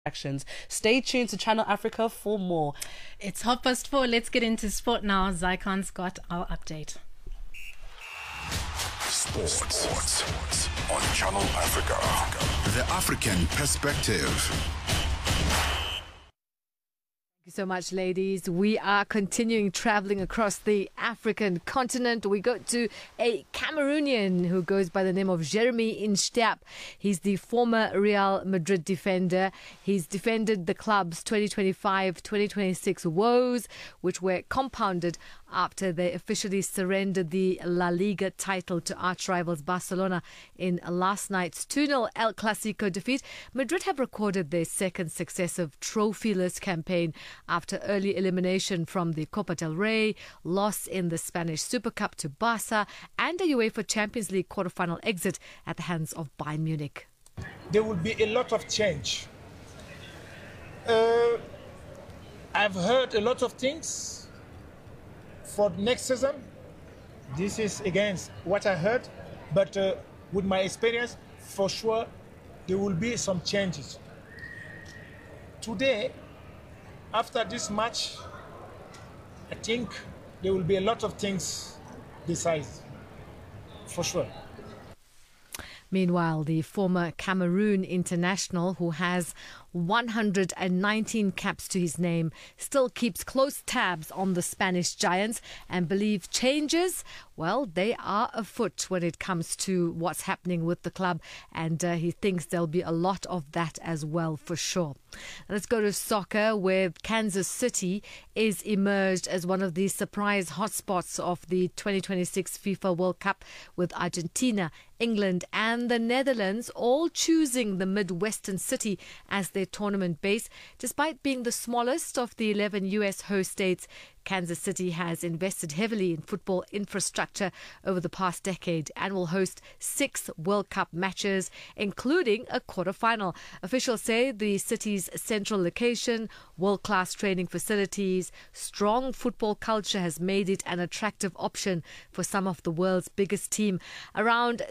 actions. Stay tuned to Channel Africa for more. It's 4:30. Let's get into sport now. Zycon's got our update. Sports on Channel Africa. The African perspective. Thank you so much, ladies. We are continuing traveling across the African continent. We go to a Cameroonian who goes by the name of Jeremy Insteap. He's the former Real Madrid defender. He's defended the club's 2025-2026 woes, which were compounded after they officially surrendered the La Liga title to arch rivals Barcelona in last night's 2-0 El Clasico defeat. Madrid have recorded their second successive trophyless campaign after early elimination from the Copa del Rey, loss in the Spanish Super Cup to Barca, and a UEFA Champions League quarter-final exit at the hands of Bayern Munich. There will be a lot of change. I've heard a lot of things for next season. This is against what I heard, but with my experience, for sure, there will be some changes. Today, after this match, I think there will be a lot of things decided, for sure. Meanwhile, the former Cameroon international, who has 119 caps to his name, still keeps close tabs on the Spanish giants and believes changes, well, they are afoot when it comes to what's happening with the club, and he thinks there'll be a lot of that as well, for sure. Let's go to soccer, where Kansas City is emerged as one of the surprise hotspots of the 2026 FIFA World Cup, with Argentina, England and the Netherlands all choosing the Midwestern city as their tournament base. Despite being the smallest of the 11 US host states, Kansas City has invested heavily in football infrastructure over the past decade and will host 6 World Cup matches, including a quarter-final. Officials say the city's central location, world-class training facilities, strong football culture has made it an attractive option for some of the world's biggest team. Around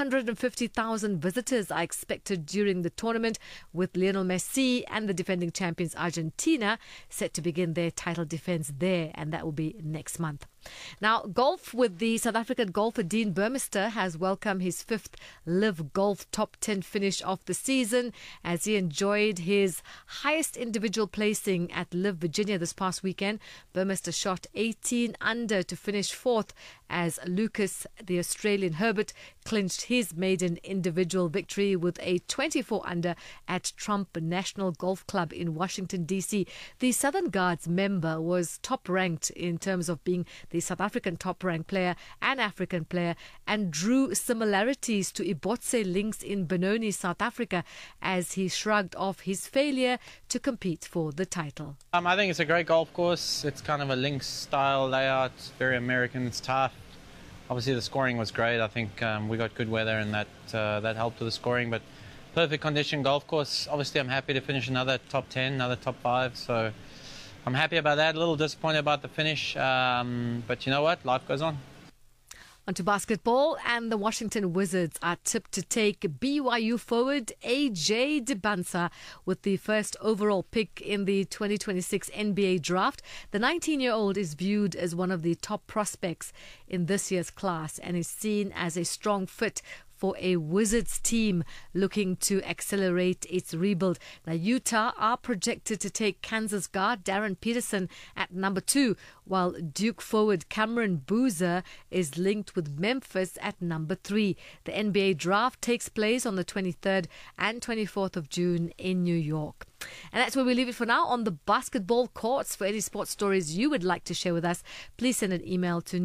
650,000 visitors are expected during the tournament, with Lionel Messi and the defending champions Argentina set to begin their title defense there, and that will be next month. Now, golf, with the South African golfer Dean Burmester has welcomed his 5th Live Golf Top 10 finish of the season as he enjoyed his highest individual placing at Live Virginia this past weekend. Burmester shot 18 under to finish 4th as Lucas, the Australian Herbert, clinched his maiden individual victory with a 24 under at Trump National Golf Club in Washington, D.C. The Southern Guards member was top ranked in terms of being the South African top-ranked player and African player, and drew similarities to Ibotse links in Benoni, South Africa, as he shrugged off his failure to compete for the title. I think it's a great golf course. It's kind of a links-style layout. It's very American. It's tough. Obviously, the scoring was great. I think we got good weather, and that helped with the scoring. But perfect condition golf course. Obviously, I'm happy to finish another top 10, another top 5. So I'm happy about that. A little disappointed about the finish, but you know what? Life goes on. On to basketball, and the Washington Wizards are tipped to take BYU forward AJ Dibunsa with the first overall pick in the 2026 NBA draft. The 19-year-old is viewed as one of the top prospects in this year's class and is seen as a strong fit for a Wizards team looking to accelerate its rebuild. Now, Utah are projected to take Kansas guard Darren Peterson at number 2, while Duke forward Cameron Boozer is linked with Memphis at number 3. The NBA draft takes place on the 23rd and 24th of June in New York. And that's where we leave it for now on the basketball courts. For any sports stories you would like to share with us, please send an email to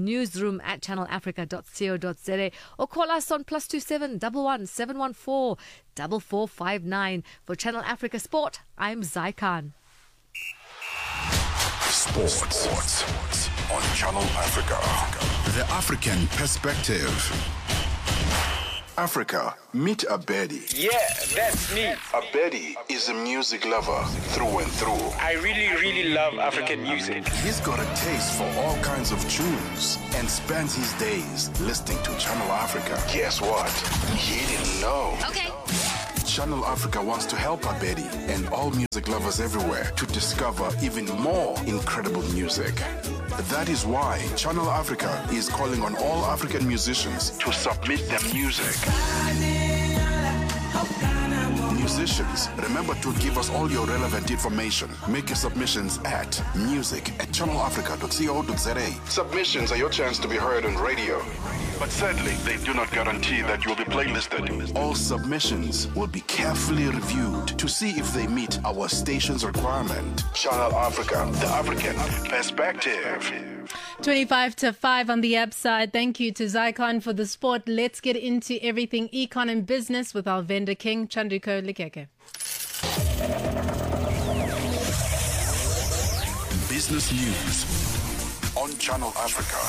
newsroom@channelafrica.co.za or call us on +27 11 714 4459. For Channel Africa Sport, I'm Zykan. Sports on Channel Africa. The African perspective. Africa, meet Abedi. Yeah, that's me. Abedi is a music lover through and through. I really love African music. He's got a taste for all kinds of tunes and spends his days listening to Channel Africa. Guess what? He didn't know. Okay. Channel Africa wants to help Abedi and all music lovers everywhere to discover even more incredible music. That is why Channel Africa is calling on all African musicians to submit their music. Musicians, remember to give us all your relevant information. Make your submissions at music@channelafrica.co.za. Submissions are your chance to be heard on radio. But sadly, they do not guarantee that you will be playlisted. All submissions will be carefully reviewed to see if they meet our station's requirement. Channel Africa, the African perspective. 25 to 5 on the app side. Thank you to Zycon for the sport. Let's get into everything econ and business with our vendor king, Chanduko Lekeke. Business news on Channel Africa.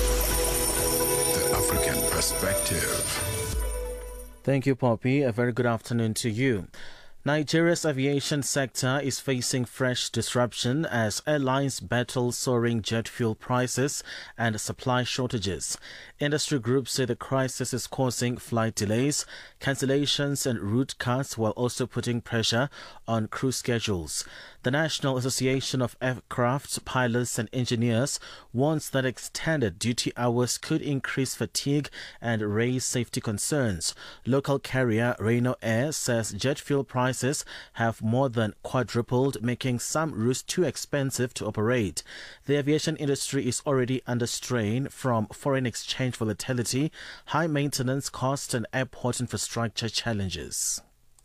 The African perspective. Thank you, Poppy. A very good afternoon to you. Nigeria's aviation sector is facing fresh disruption as airlines battle soaring jet fuel prices and supply shortages. Industry groups say the crisis is causing flight delays, cancellations and route cuts while also putting pressure on crew schedules. The National Association of Aircraft Pilots and Engineers warns that extended duty hours could increase fatigue and raise safety concerns. Local carrier Reino Air says jet fuel prices have more than quadrupled, making some routes too expensive to operate. The aviation industry is already under strain from foreign exchange volatility, high maintenance costs and airport infrastructure challenges.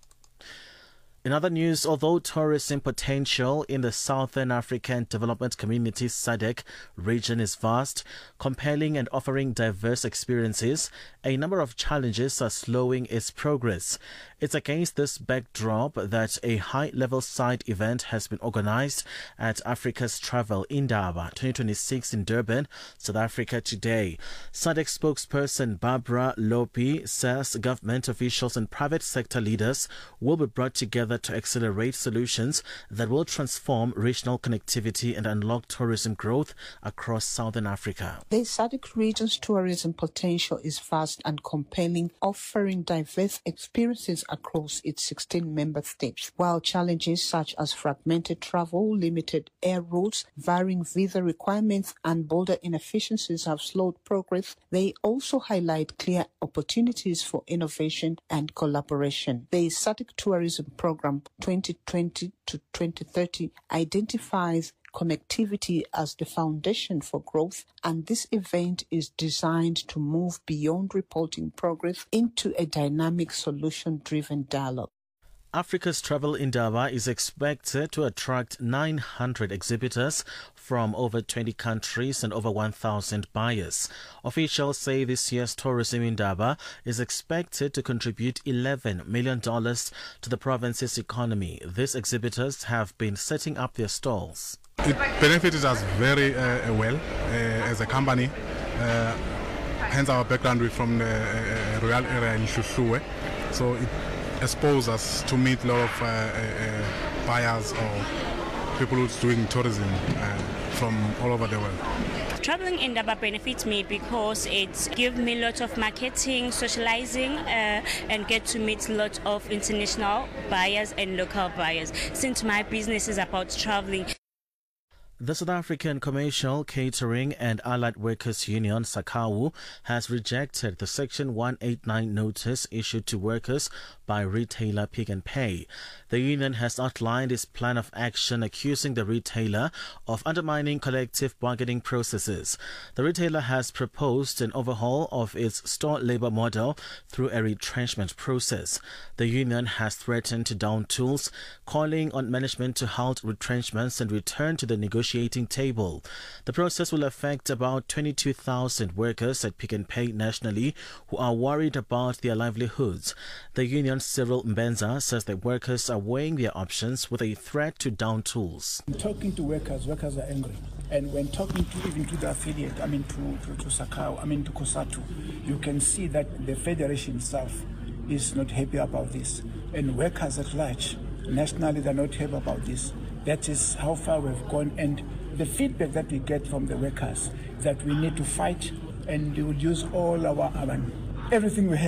In other news, although tourism potential in the Southern African Development Community SADC region is vast, compelling and offering diverse experiences, a number of challenges are slowing its progress. It's against this backdrop that a high-level side event has been organized at Africa's Travel Indaba 2026 in Durban, South Africa today. SADC spokesperson Barbara Lopi says government officials and private sector leaders will be brought together to accelerate solutions that will transform regional connectivity and unlock tourism growth across Southern Africa. The SADC region's tourism potential is vast and compelling, offering diverse experiences across its 16 member states. While challenges such as fragmented travel, limited air routes, varying visa requirements, and border inefficiencies have slowed progress, they also highlight clear opportunities for innovation and collaboration. The SADC Tourism Program 2020 to 2030 identifies connectivity as the foundation for growth, and this event is designed to move beyond reporting progress into a dynamic solution-driven dialogue. Africa's Travel Indaba is expected to attract 900 exhibitors from over 20 countries and over 1,000 buyers. Officials say this year's Tourism Indaba is expected to contribute $11 million to the province's economy. These exhibitors have been setting up their stalls. It benefited us very well as a company. Hence our background, we're from the Royal area in Shushuwe. So it expose us to meet a lot of buyers or people who's doing tourism from all over the world. Traveling Indaba benefits me because it gives me a lot of marketing, socializing, and get to meet a lot of international buyers and local buyers, since my business is about traveling. The South African Commercial, Catering and Allied Workers Union, SACAWU, has rejected the Section 189 notice issued to workers by retailer Pick n Pay. The union has outlined its plan of action, accusing the retailer of undermining collective bargaining processes. The retailer has proposed an overhaul of its store labor model through a retrenchment process. The union has threatened to down tools, calling on management to halt retrenchments and return to the negotiating table. The process will affect about 22,000 workers at Pick n Pay nationally who are worried about their livelihoods. The union's Cyril Mbenza says that workers are weighing their options with a threat to down tools. Talking to workers are angry. And when talking to even to the affiliate, to SACAWU, to COSATU, you can see that the federation itself is not happy about this. And workers at large, nationally, they're not happy about this. That is how far we've gone. And the feedback that we get from the workers is that we need to fight, and we will use all our everything we have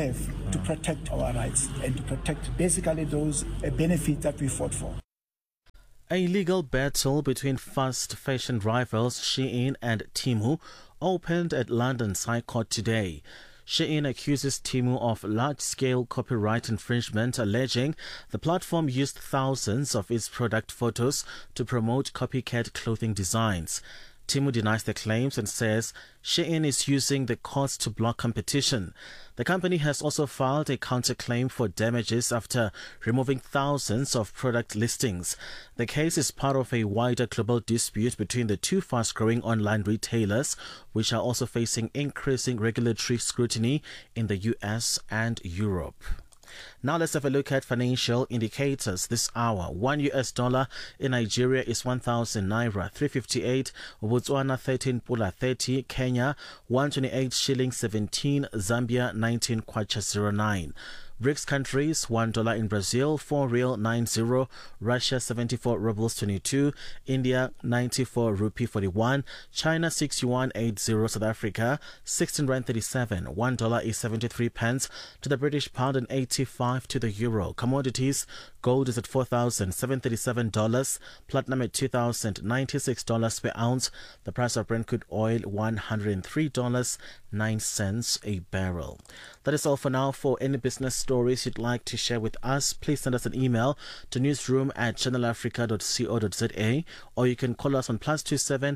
to protect our rights and to protect basically those benefits that we fought for. A legal battle between fast fashion rivals Shein and Temu opened at London's High Court today. Shein accuses Temu of large-scale copyright infringement, alleging the platform used thousands of its product photos to promote copycat clothing designs. Temu denies the claims and says Shein is using the courts to block competition. The company has also filed a counterclaim for damages after removing thousands of product listings. The case is part of a wider global dispute between the two fast-growing online retailers, which are also facing increasing regulatory scrutiny in the US and Europe. Now let's have a look at financial indicators this hour. $1 in Nigeria is 1,000 naira 358, Botswana 13 pula 30, Kenya 128 shillings 17, Zambia 19 kwacha 09. BRICS countries, $1 in Brazil, 4 real 90, Russia 74 rubles 22, India 94 rupee 41, China 6 yuan 80, South Africa 16 rand 37, $1 is 73 pence to the British pound and 85 to the euro. Commodities, gold is at $4,737, platinum at $2,096 per ounce. The price of Brent crude oil $103.09 a barrel. That is all for now. For any business stories you'd like to share with us, please send us an email to newsroom@channelafrica.co.za, or you can call us on +27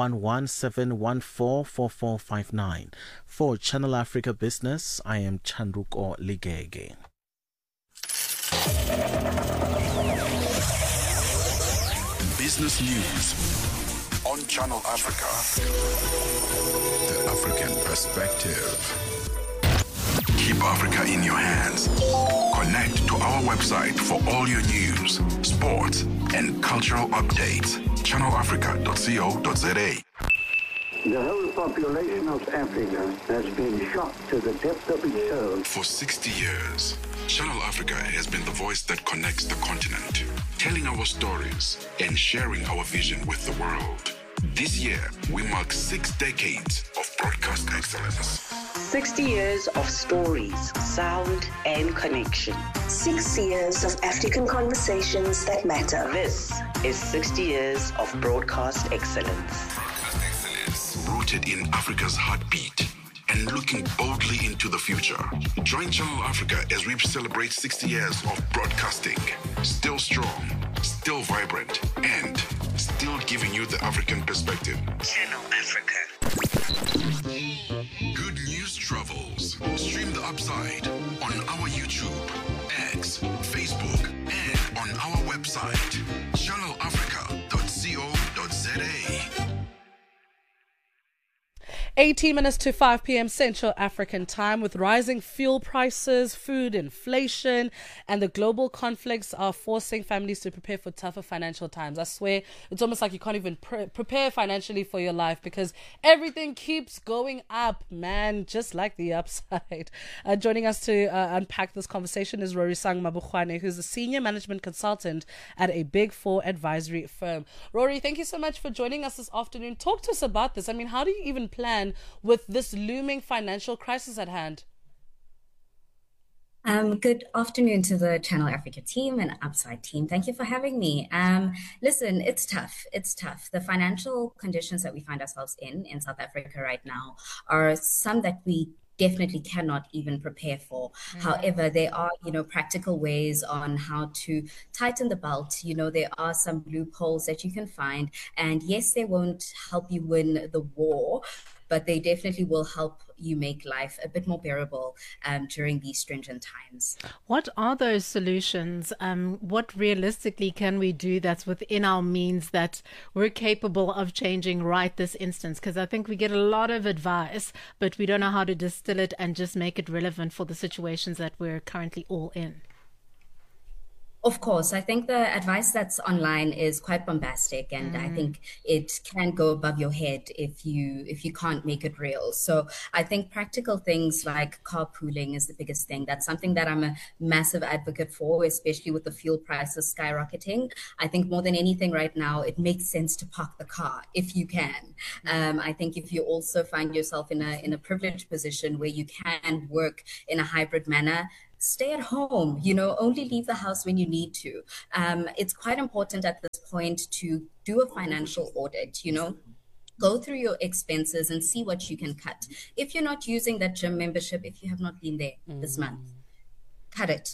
117144459. For Channel Africa Business, I am Chanduko Ligege. Business news on Channel Africa. The African perspective. Keep Africa in your hands. Connect to our website for all your news, sports, and cultural updates. channelafrica.co.za. The whole population of Africa has been shocked to the depth of its soul. For 60 years, Channel Africa has been the voice that connects the continent, telling our stories and sharing our vision with the world. This year, we mark 6 decades of broadcast excellence. 60 years of stories, sound, and connection. 6 years of African conversations that matter. This is 60 years of broadcast excellence. Broadcast excellence, rooted in Africa's heartbeat and looking boldly into the future. Join Channel Africa as we celebrate 60 years of broadcasting. Still strong, still vibrant, and still giving you the African perspective. Channel Africa. Good news travels. Stream the upside on our YouTube, X, Facebook, and on our website, channelafrica.co.za. 18 minutes to 5 p.m. Central African time. With rising fuel prices, food inflation, and the global conflicts are forcing families to prepare for tougher financial times. I swear, it's almost like you can't even prepare financially for your life because everything keeps going up, man, just like the upside. Joining us to unpack this conversation is Rorisang Mabukhwane, who's a senior management consultant at a Big Four advisory firm. Rory, thank you so much for joining us this afternoon. Talk to us about this. I mean, how do you even plan with this looming financial crisis at hand? Good afternoon to the Channel Africa team and Upside team. Thank you for having me. Listen, it's tough. It's tough. The financial conditions that we find ourselves in South Africa right now are some that we definitely cannot even prepare for. However, there are, practical ways on how to tighten the belt. There are some loopholes that you can find. And yes, they won't help you win the war, but they definitely will help you make life a bit more bearable during these stringent times. What are those solutions? What realistically can we do that's within our means that we're capable of changing right this instance? Because I think we get a lot of advice, but we don't know how to distill it and just make it relevant for the situations that we're currently all in. Of course, I think the advice that's online is quite bombastic, and I think it can go above your head if you can't make it real. So I think practical things like carpooling is the biggest thing. That's something that I'm a massive advocate for, especially with the fuel prices skyrocketing. I think more than anything right now, it makes sense to park the car if you can. I think if you also find yourself in a privileged position where you can work in a hybrid manner, stay at home, only leave the house when you need to. It's quite important at this point to do a financial audit, go through your expenses and see what you can cut. If you're not using that gym membership, if you have not been there this month, cut it.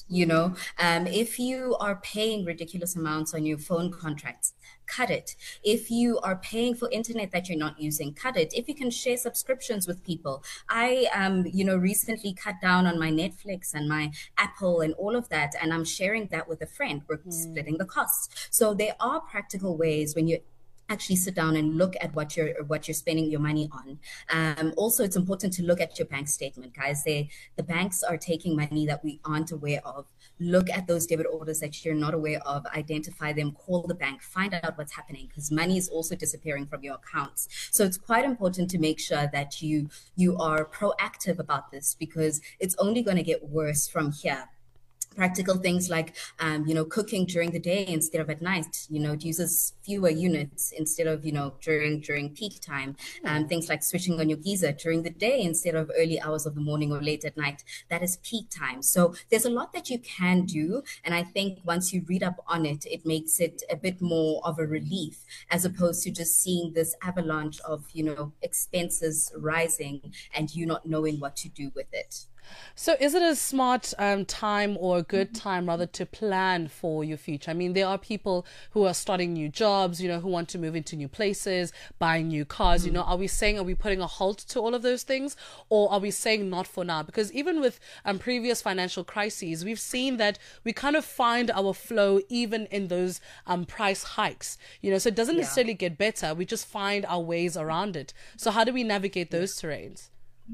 If you are paying ridiculous amounts on your phone contracts, cut it. If you are paying for internet that you're not using, cut it. If you can share subscriptions with people. I recently cut down on my Netflix and my Apple and all of that, and I'm sharing that with a friend. We're splitting the costs. So there are practical ways when you actually sit down and look at what you're spending your money on. Also, it's important to look at your bank statement, guys. The banks are taking money that we aren't aware of. Look at those debit orders that you're not aware of, identify them, call the bank, find out what's happening, because money is also disappearing from your accounts. So it's quite important to make sure that you are proactive about this, because it's only going to get worse from here. Practical things like, cooking during the day instead of at night. It uses fewer units instead of, during peak time. Things like switching on your geyser during the day instead of early hours of the morning or late at night. That is peak time. So there's a lot that you can do. And I think once you read up on it, it makes it a bit more of a relief, as opposed to just seeing this avalanche of, expenses rising and you not knowing what to do with it. So is it a smart time or a good time rather to plan for your future? I mean, there are people who are starting new jobs, who want to move into new places, buying new cars. Are we putting a halt to all of those things, or are we saying not for now? Because even with previous financial crises, we've seen that we kind of find our flow even in those price hikes, so it doesn't necessarily get better. We just find our ways around it. So how do we navigate those terrains?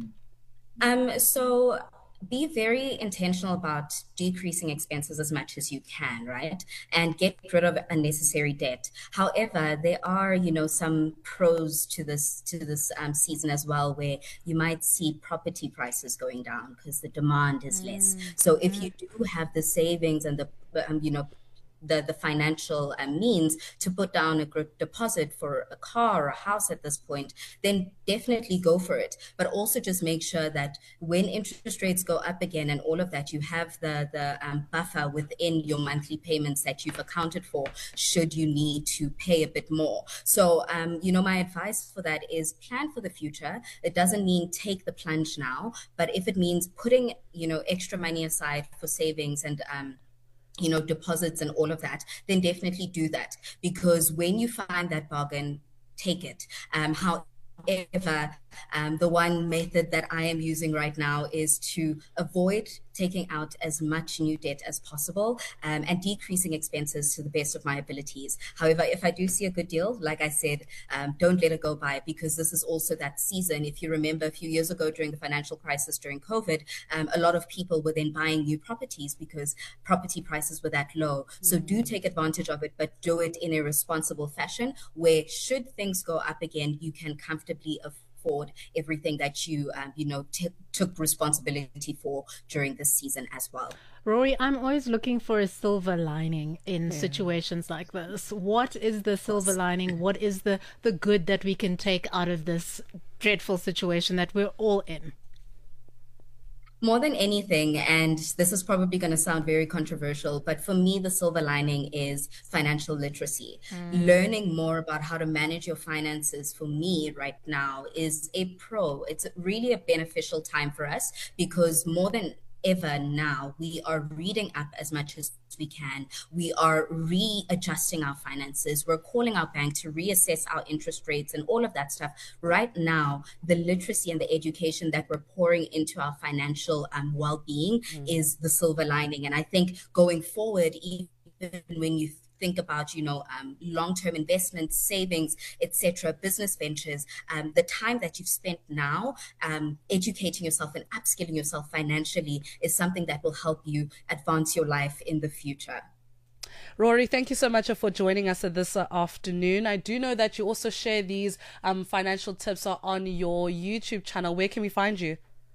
So be very intentional about decreasing expenses as much as you can, right? And get rid of unnecessary debt. However, there are, some pros to this season as well, where you might see property prices going down because the demand is less. So if you do have the savings and the financial means to put down a deposit for a car or a house at this point, then definitely go for it. But also just make sure that when interest rates go up again and all of that, you have the buffer within your monthly payments that you've accounted for should you need to pay a bit more. So, my advice for that is plan for the future. It doesn't mean take the plunge now, but if it means putting, extra money aside for savings and deposits and all of that, then definitely do that. Because when you find that bargain, take it. However, the one method that I am using right now is to avoid taking out as much new debt as possible and decreasing expenses to the best of my abilities. However, if I do see a good deal, like I said, don't let it go by, because this is also that season. If you remember a few years ago during the financial crisis during COVID, a lot of people were then buying new properties because property prices were that low. So do take advantage of it, but do it in a responsible fashion where should things go up again, you can comfortably afford everything that you took responsibility for during this season as well. Rory, I'm always looking for a silver lining in situations like this. What is the silver lining? What is the good that we can take out of this dreadful situation that we're all in? More than anything, and this is probably going to sound very controversial, but for me, the silver lining is financial literacy. Learning more about how to manage your finances for me right now is a pro. It's really a beneficial time for us, because more than ever now, we are reading up as much as we can. We are readjusting our finances. We're calling our bank to reassess our interest rates and all of that stuff. Right now, the literacy and the education that we're pouring into our financial well-being is the silver lining. And I think going forward, even when you think about, long-term investments, savings, etc., business ventures, the time that you've spent now educating yourself and upskilling yourself financially is something that will help you advance your life in the future. Rory, thank you so much for joining us this afternoon. I do know that you also share these financial tips on your YouTube channel. Where can we find you?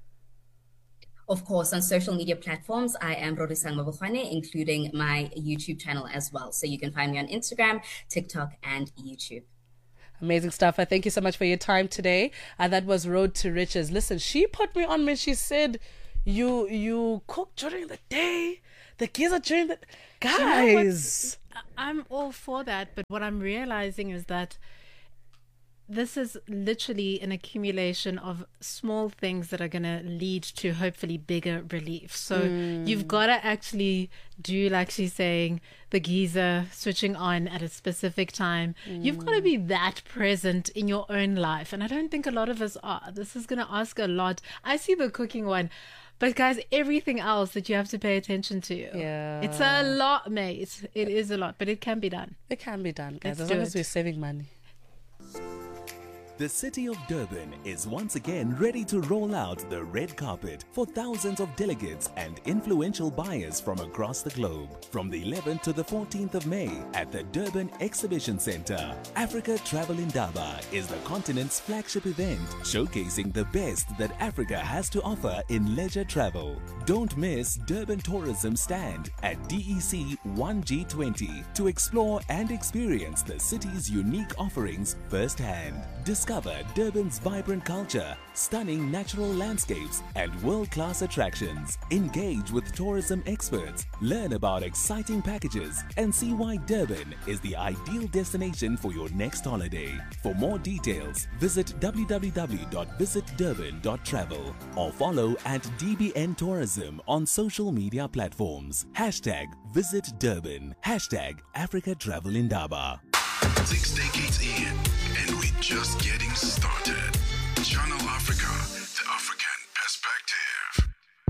Of course, on social media platforms, I am Rorisang Mabukwane, including my YouTube channel as well. So you can find me on Instagram, TikTok, and YouTube. Amazing stuff. I thank you so much for your time today. That was Road to Riches. Listen, she put me on when she said, you cook during the day, the kids are during the... Guys! You know, I'm all for that, but what I'm realizing is that this is literally an accumulation of small things that are going to lead to hopefully bigger relief. So you've got to actually do, like she's saying, the geyser switching on at a specific time. You've got to be that present in your own life. And I don't think a lot of us are. This is going to ask a lot. I see the cooking one. But guys, everything else that you have to pay attention to. Yeah. It's a lot, mate. It is a lot, but it can be done. It can be done, guys, Let's as long as we're saving money. The city of Durban is once again ready to roll out the red carpet for thousands of delegates and influential buyers from across the globe. From the 11th to the 14th of May at the Durban Exhibition Center, Africa Travel Indaba is the continent's flagship event, showcasing the best that Africa has to offer in leisure travel. Don't miss Durban Tourism Stand at DEC 1G20 to explore and experience the city's unique offerings firsthand. Discover Durban's vibrant culture, stunning natural landscapes, and world-class attractions. Engage with tourism experts, learn about exciting packages, and see why Durban is the ideal destination for your next holiday. For more details, visit www.visitdurban.travel or follow at DBN Tourism on social media platforms. #Visit Durban. #Africa Travel Indaba. 6 decades in, and we're just getting started. Channel Africa